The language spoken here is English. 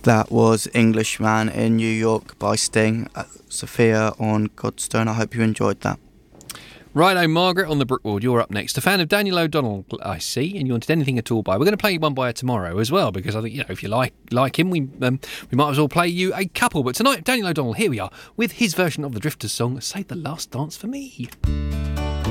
That was Englishman in New York by Sting. Sophia on Godstone. I hope you enjoyed that. Righto, Margaret on the Brookwood, you're up next. A fan of Daniel O'Donnell, I see, and you wanted anything at all by. We're going to play you one by tomorrow as well, because I think, if you like him, we might as well play you a couple. But tonight, Daniel O'Donnell, here we are, with his version of the Drifters song, Save the Last Dance for Me.